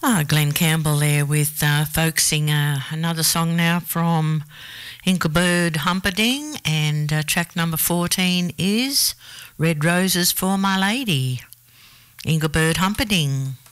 Glenn Campbell there with folk singer. Another song now from Ingleberg Humperdinck, and track number 14 is Red Roses for My Lady. Ingleberg Humperdinck.